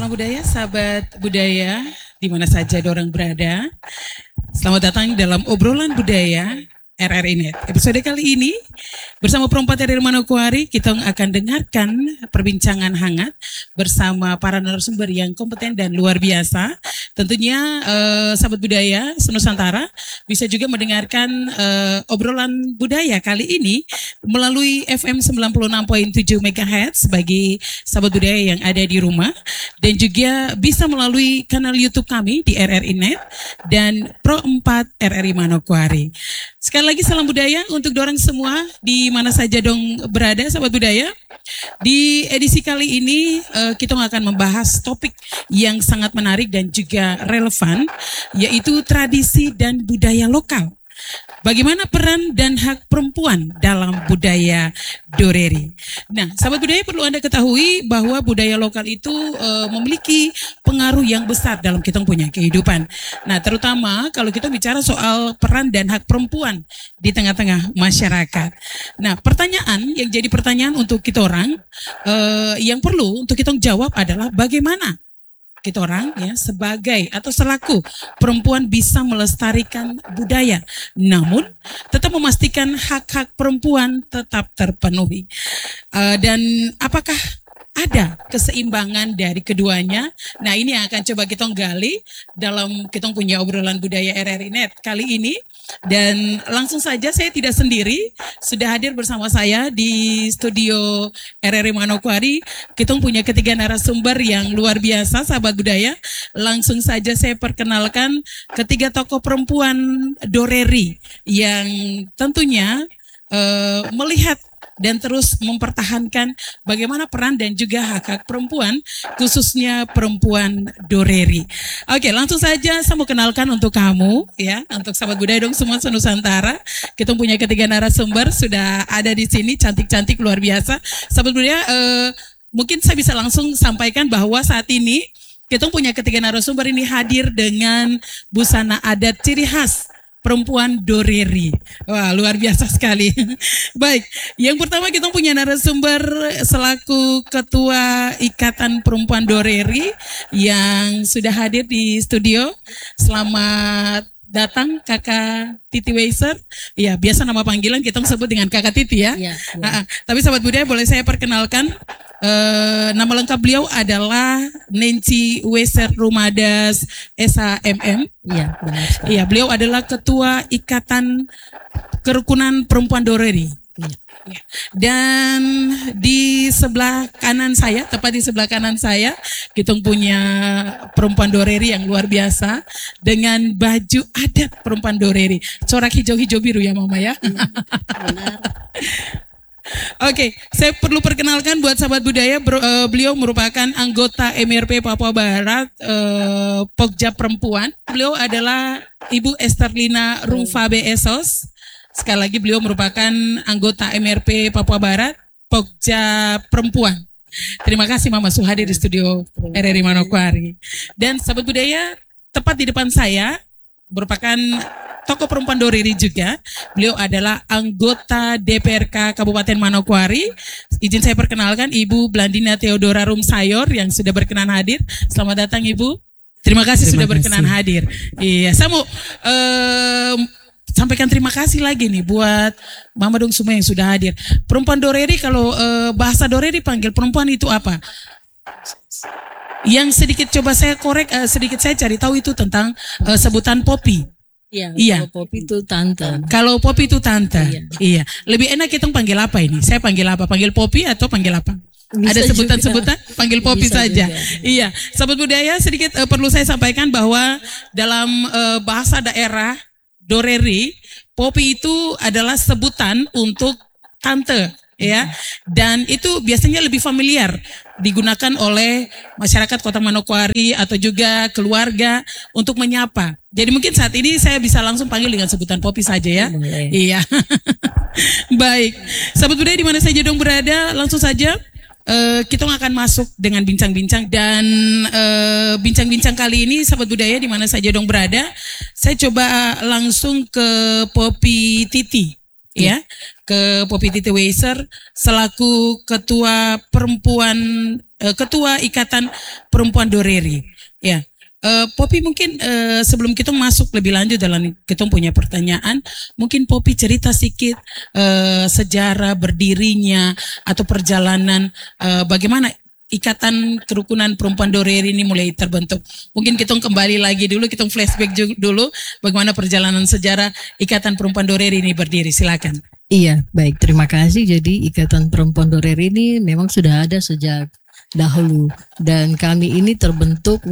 Salam budaya, sahabat budaya, di mana saja dorang berada. Selamat datang dalam obrolan budaya RRI Net. Episode kali ini bersama Perempat RRI Manokwari kita akan dengarkan perbincangan hangat bersama para narasumber yang kompeten dan luar biasa. Tentunya sahabat budaya Senusantara bisa juga mendengarkan obrolan budaya kali ini melalui FM 96.7 MHz bagi sahabat budaya yang ada di rumah, dan juga bisa melalui kanal YouTube kami di RRI Net dan Pro 4 RRI Manokwari. Sekali lagi salam budaya untuk dorang semua di mana saja dong berada sahabat budaya. Di edisi kali ini kita akan membahas topik yang sangat menarik dan juga relevan, yaitu tradisi dan budaya lokal. Bagaimana peran dan hak perempuan dalam budaya Doreri. Nah, sahabat budaya, perlu Anda ketahui bahwa budaya lokal itu memiliki pengaruh yang besar dalam kita punya kehidupan. Nah, terutama kalau kita bicara soal peran dan hak perempuan di tengah-tengah masyarakat. Nah, pertanyaan yang jadi pertanyaan untuk kita orang yang perlu untuk kita jawab adalah bagaimana kita orang ya sebagai atau selaku perempuan bisa melestarikan budaya, namun tetap memastikan hak-hak perempuan tetap terpenuhi. Dan apakah ada keseimbangan dari keduanya? Nah, ini yang akan coba kita gali dalam kita punya obrolan budaya RRI Net kali ini. Dan langsung saja, saya tidak sendiri, sudah hadir bersama saya di studio RRI Manokwari. Kita punya ketiga narasumber yang luar biasa sahabat budaya. Langsung saja saya perkenalkan ketiga tokoh perempuan Doreri yang tentunya melihat dan terus mempertahankan bagaimana peran dan juga hak-hak perempuan, khususnya perempuan Doreri. Oke, langsung saja saya mau kenalkan untuk kamu, ya, untuk sahabat budaya dong semua senusantara. Kita punya ketiga narasumber sudah ada di sini, cantik-cantik luar biasa. Sahabat budaya, mungkin saya bisa langsung sampaikan bahwa saat ini kita punya ketiga narasumber ini hadir dengan busana adat ciri khas perempuan Doreri. Wah, luar biasa sekali. Baik, yang pertama kita punya narasumber selaku Ketua Ikatan Perempuan Doreri yang sudah hadir di studio. Selamat datang Kakak Titi Weiser. Ya, biasa nama panggilan kita sebut dengan Kakak Titi ya. Ya. Tapi sahabat budaya, boleh saya perkenalkan nama lengkap beliau adalah Nancy Weiser Rumadas SHMM. Iya, benar. Iya, beliau adalah Ketua Ikatan Kerukunan Perempuan Doreri. Ya. Dan di sebelah kanan saya, tepat di sebelah kanan saya, kita punya perempuan Doreri yang luar biasa dengan baju adat perempuan Doreri, corak hijau-hijau biru ya Mama ya. Benar. Oke, saya perlu perkenalkan buat sahabat budaya, beliau merupakan anggota MRP Papua Barat, Pokja Perempuan. Beliau adalah Ibu Esterlina Rumfabe Esos. Sekali lagi beliau merupakan anggota MRP Papua Barat, Pokja Perempuan. Terima kasih Mama Suhadi di studio RRI Manokwari. Dan sahabat budaya, tepat di depan saya merupakan tokoh perempuan Doreri juga. Beliau adalah anggota DPRK Kabupaten Manokwari. Izin saya perkenalkan Ibu Blandina Theodora Rumsayor yang sudah berkenan hadir. Selamat datang Ibu. Terima kasih sudah berkenan hadir. Iya, saya mau sampaikan terima kasih lagi nih buat Mama dong semua yang sudah hadir. Perempuan Doreri, kalau bahasa Doreri panggil perempuan itu apa? Yang sedikit coba saya korek, sedikit saya cari tahu itu tentang sebutan popi. Iya. Kalau popi itu tante. Kalau popi itu tante. Iya. Lebih enak kita panggil apa ini? Saya panggil apa? Panggil popi atau panggil apa? Bisa ada sebutan-sebutan? Panggil popi bisa saja. Juga. Iya. Sahabat budaya, sedikit perlu saya sampaikan bahwa dalam bahasa daerah Doreri, popi itu adalah sebutan untuk tante. Ya, dan itu biasanya lebih familiar digunakan oleh masyarakat Kota Manokwari atau juga keluarga untuk menyapa. Jadi mungkin saat ini saya bisa langsung panggil dengan sebutan popi saja ya. Iya. Baik, sahabat budaya di mana saja dong berada, langsung saja kita akan masuk dengan bincang-bincang, dan bincang-bincang kali ini sahabat budaya di mana saja dong berada, saya coba langsung ke Popi Titi. ya ke Poppy Titi Weiser selaku ketua Ikatan Perempuan Doreri. Ya. Poppy mungkin sebelum kita masuk lebih lanjut dalam kita punya pertanyaan, mungkin Poppy cerita sedikit sejarah berdirinya atau perjalanan bagaimana Ikatan Kerukunan Perempuan Doreri ini mulai terbentuk. Mungkin kita kembali lagi dulu, kita flashback dulu bagaimana perjalanan sejarah Ikatan Perempuan Doreri ini berdiri. Silakan. Iya, baik. Terima kasih. Jadi Ikatan Perempuan Doreri ini memang sudah ada sejak dahulu. Dan kami ini terbentuk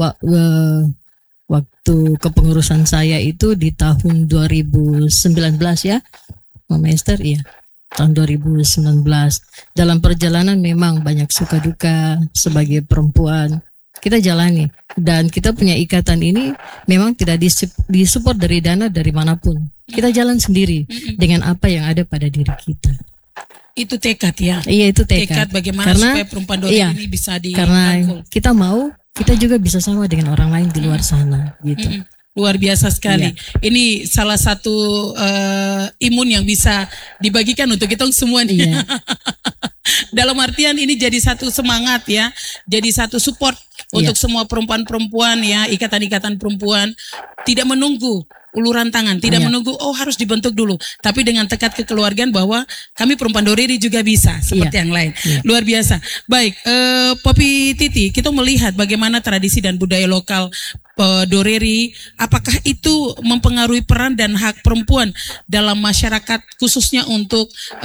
waktu kepengurusan saya itu di tahun 2019 ya. Mama Esther, iya. Tahun 2019. Dalam perjalanan memang banyak suka duka sebagai perempuan. Kita jalani. Dan kita punya ikatan ini memang tidak disupport dari dana dari manapun. Kita jalan sendiri dengan apa yang ada pada diri kita. Itu tekad ya? Iya, itu tekad. Bagaimana supaya perempuan Doreri ini bisa dirangkul. Karena kita mau, kita juga bisa sama dengan orang lain di luar sana gitu. Luar biasa sekali. Ini salah satu imun yang bisa dibagikan untuk kita semua nih. Dalam artian ini jadi satu semangat ya, jadi satu support untuk semua perempuan-perempuan ya, ikatan-ikatan perempuan, tidak menunggu uluran tangan, tidak menunggu harus dibentuk dulu, tapi dengan tekad kekeluargaan bahwa kami perempuan Doreri juga bisa seperti yang lain. Luar biasa. Baik, Poppy Titi, kita melihat bagaimana tradisi dan budaya lokal Doreri, apakah itu mempengaruhi peran dan hak perempuan dalam masyarakat khususnya untuk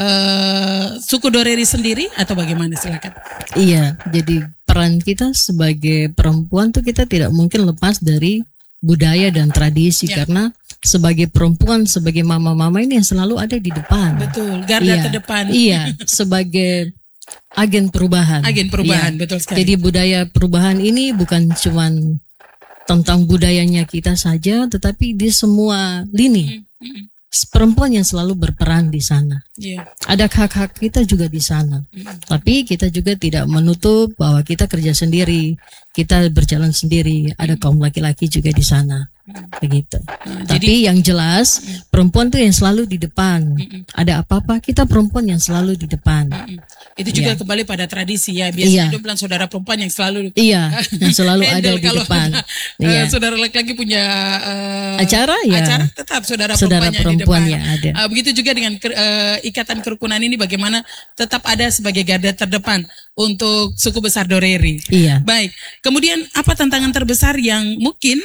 suku Doreri sendiri atau bagaimana? Silakan. Iya, jadi peran kita sebagai perempuan tuh kita tidak mungkin lepas dari budaya dan tradisi karena sebagai perempuan, sebagai mama-mama ini yang selalu ada di depan. Betul, garda terdepan. Iya, sebagai agen perubahan. Agen perubahan, betul sekali. Jadi budaya perubahan ini bukan cuman tentang budayanya kita saja, tetapi di semua lini. Perempuan yang selalu berperan di sana. Ada hak-hak kita juga di sana. Tapi kita juga tidak menutup bahwa kita kerja sendiri, kita berjalan sendiri. Ada kaum laki-laki juga di sana. Begitu. Tapi yang jelas perempuan tuh yang selalu di depan. Ada apa-apa kita perempuan yang selalu di depan. Itu juga kembali pada tradisi ya. Biasanya itu bilang saudara perempuan yang selalu yang selalu ada di depan. Saudara laki-laki punya acara tetap saudara perempuan yang ada. ada. Begitu juga dengan Ikatan Kerukunan ini bagaimana tetap ada sebagai garda terdepan untuk suku besar Doreri. Baik. Kemudian apa tantangan terbesar yang mungkin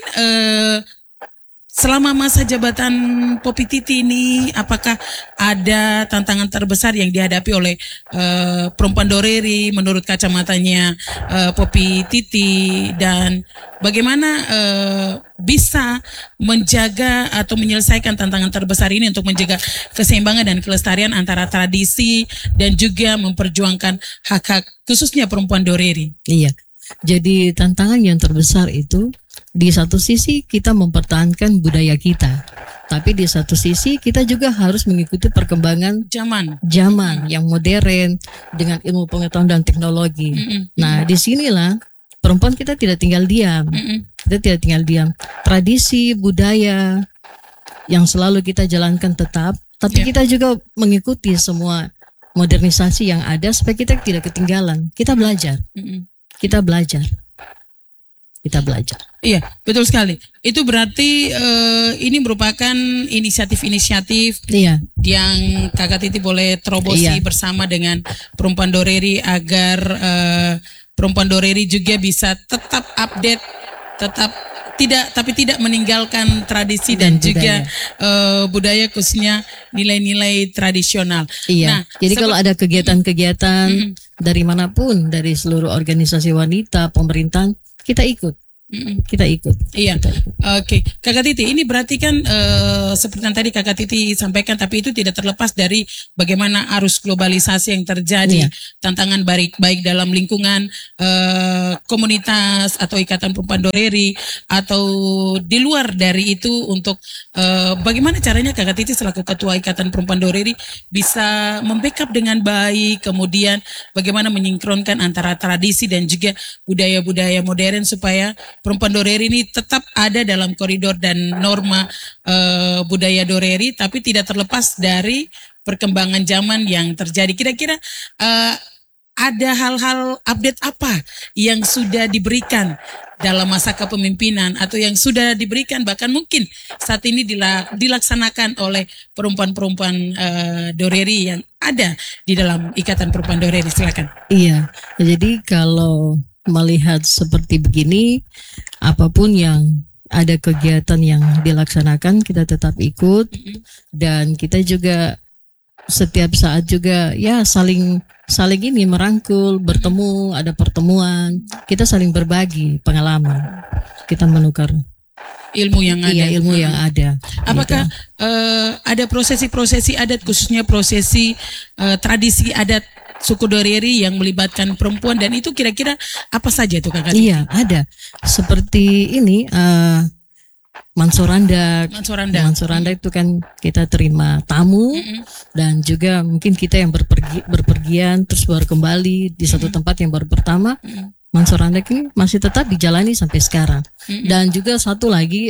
selama masa jabatan Poppy Titi ini, apakah ada tantangan terbesar yang dihadapi oleh perempuan Doreri menurut kacamatanya Poppy Titi, dan bagaimana bisa menjaga atau menyelesaikan tantangan terbesar ini untuk menjaga keseimbangan dan kelestarian antara tradisi dan juga memperjuangkan hak-hak khususnya perempuan Doreri? Iya, jadi tantangan yang terbesar itu di satu sisi kita mempertahankan budaya kita, tapi di satu sisi kita juga harus mengikuti perkembangan zaman yang modern dengan ilmu pengetahuan dan teknologi. Nah, disinilah perempuan kita tidak tinggal diam. Kita tidak tinggal diam. Tradisi budaya yang selalu kita jalankan tetap, tapi kita juga mengikuti semua modernisasi yang ada supaya kita tidak ketinggalan. Kita belajar. Kita belajar. Iya, betul sekali. Itu berarti ini merupakan inisiatif-inisiatif yang Kakak Titi boleh terobosi bersama dengan perempuan Doreri agar perempuan Doreri juga bisa tetap update, tapi tidak meninggalkan tradisi dan juga budaya khususnya nilai-nilai tradisional. Nah, jadi kalau ada kegiatan-kegiatan dari manapun, dari seluruh organisasi wanita, pemerintahan, kita ikut. Iya. Oke. Kakak Titi, ini berarti kan seperti yang tadi Kakak Titi sampaikan, tapi itu tidak terlepas dari bagaimana arus globalisasi yang terjadi, tantangan baik dalam lingkungan komunitas atau Ikatan Perempuan Doreri atau di luar dari itu, untuk bagaimana caranya Kakak Titi selaku Ketua Ikatan Perempuan Doreri bisa membackup dengan baik, kemudian bagaimana menyinkronkan antara tradisi dan juga budaya-budaya modern supaya perempuan Doreri ini tetap ada dalam koridor dan norma budaya Doreri, tapi tidak terlepas dari perkembangan zaman yang terjadi. Kira-kira ada hal-hal update apa yang sudah diberikan dalam masa kepemimpinan atau yang sudah diberikan bahkan mungkin saat ini dilaksanakan oleh perempuan-perempuan Doreri yang ada di dalam Ikatan Perempuan Doreri. Silakan. Iya, jadi kalau melihat seperti begini, apapun yang ada kegiatan yang dilaksanakan kita tetap ikut, dan kita juga setiap saat juga ya saling ini merangkul, bertemu, ada pertemuan, kita saling berbagi pengalaman, kita menukar ilmu yang ada. Iya, ilmu yang ada. Apakah ada prosesi-prosesi adat, khususnya prosesi tradisi adat suku Doreri yang melibatkan perempuan, dan itu kira-kira apa saja itu Kakak? Iya, ada. Seperti ini Mansoranda itu kan kita terima tamu, dan juga mungkin kita yang berpergian terus baru kembali di satu tempat yang baru pertama. Mansoranda ini masih tetap dijalani sampai sekarang. Dan juga satu lagi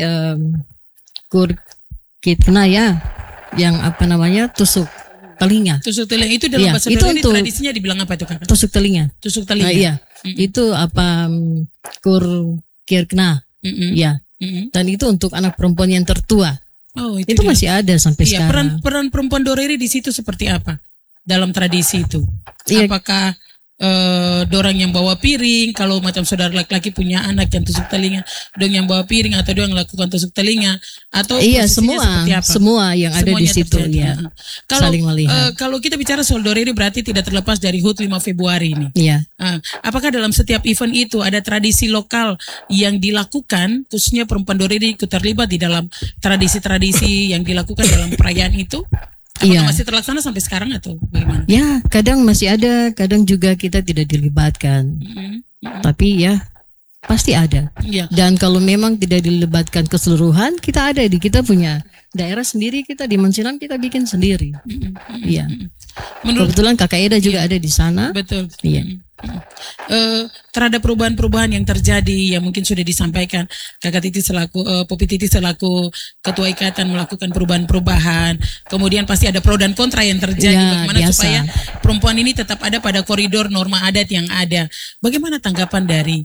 Kurkitna ya, yang apa namanya, tusuk telinga. Tusuk telinga itu dalam bahasa Doreri tradisinya dibilang apa itu Kakak? Tusuk telinga. Tusuk telinga. Iya. Itu apa, Kurkirkna. Ya. Dan itu untuk anak perempuan yang tertua. Oh, itu masih ada sampai sekarang. Peran perempuan Doreri di situ seperti apa dalam tradisi itu? Iya. Apakah dorang yang bawa piring, kalau macam saudara laki-laki punya anak yang tusuk telinga, dorang yang bawa piring atau dorang lakukan tusuk telinga, atau iya, semua yang ada di situ ya. Kalau kita bicara soal Doreri berarti tidak terlepas dari HUT 5 Februari ini. Iya. Apakah dalam setiap event itu ada tradisi lokal yang dilakukan, khususnya perempuan Doreri ikut terlibat di dalam tradisi-tradisi yang dilakukan dalam perayaan itu? Apakah masih terlaksana sampai sekarang atau bagaimana? Ya, kadang masih ada, kadang juga kita tidak dilibatkan. Tapi ya pasti ada. Dan kalau memang tidak dilibatkan keseluruhan, kita ada kita punya daerah sendiri, kita di Mansilam kita bikin sendiri. Iya. Kebetulan Kakak Eda juga ada di sana. Betul. Iya. Terhadap perubahan-perubahan yang terjadi yang mungkin sudah disampaikan Kakak Titi selaku Popi Titi selaku ketua ikatan melakukan perubahan-perubahan, kemudian pasti ada pro dan kontra yang terjadi, bagaimana biasa supaya perempuan ini tetap ada pada koridor norma adat yang ada. Bagaimana tanggapan dari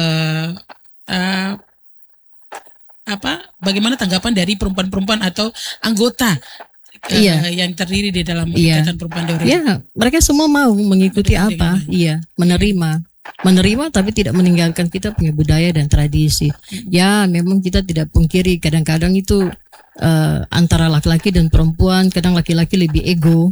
bagaimana tanggapan dari perempuan-perempuan atau anggota yang terdiri di dalam Ikatan Perempuan Doreri? Iya, mereka semua mau mengikuti apa? Iya, menerima tapi tidak meninggalkan kita punya budaya dan tradisi. Ya, memang kita tidak pungkiri kadang-kadang itu antara laki-laki dan perempuan, kadang laki-laki lebih ego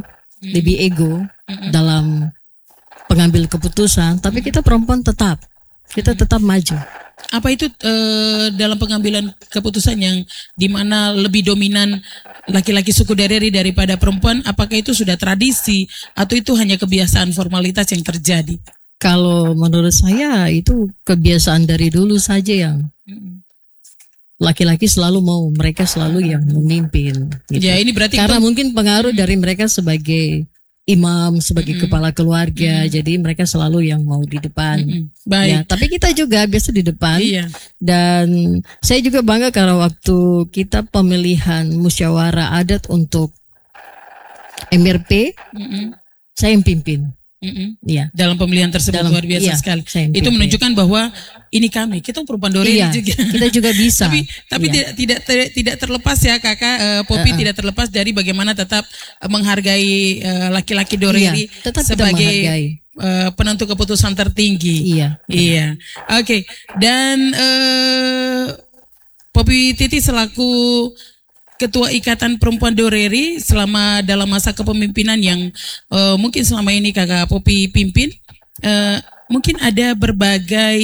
dalam pengambil keputusan, tapi kita perempuan tetap maju. Apa itu dalam pengambilan keputusan yang dimana lebih dominan laki-laki suku Doreri daripada perempuan? Apakah itu sudah tradisi atau itu hanya kebiasaan formalitas yang terjadi? Kalau menurut saya itu kebiasaan dari dulu saja, yang laki-laki selalu mau, mereka selalu yang memimpin. Gitu. Ya, ini berarti karena mungkin pengaruh dari mereka sebagai imam, sebagai kepala keluarga, jadi mereka selalu yang mau di depan. Baik. Ya, tapi kita juga biasa di depan. Iya. Dan saya juga bangga karena waktu kita pemilihan musyawarah adat untuk MRP, saya yang pimpin. Ya. Dalam pemilihan tersebut luar biasa sekali. Itu menunjukkan bahwa ini kita perempuan Doreri juga. Kita juga bisa. tapi tidak terlepas ya Kakak Popi, tidak terlepas dari bagaimana tetap menghargai laki-laki Doreri sebagai penentu keputusan tertinggi. Iya. Oke. Dan Popi Titi selaku Ketua Ikatan Perempuan Doreri selama dalam masa kepemimpinan yang mungkin selama ini Kakak Popi pimpin, mungkin ada berbagai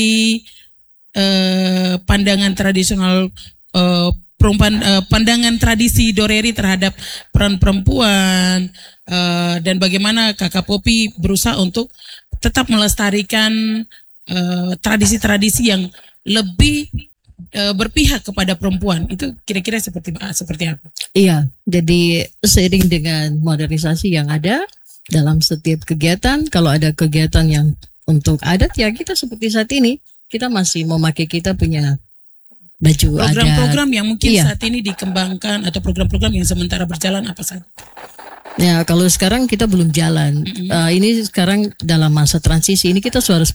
pandangan tradisional pandangan tradisi Doreri terhadap peran perempuan, dan bagaimana Kakak Popi berusaha untuk tetap melestarikan tradisi-tradisi yang lebih berpihak kepada perempuan. Itu kira-kira seperti apa? Iya, jadi seiring dengan modernisasi yang ada dalam setiap kegiatan, kalau ada kegiatan yang untuk adat, ya kita seperti saat ini, kita masih memakai kita punya baju adat. Program-program yang mungkin saat ini dikembangkan atau program-program yang sementara berjalan apa saja? Ya, kalau sekarang kita belum jalan. Ini sekarang dalam masa transisi ini kita suara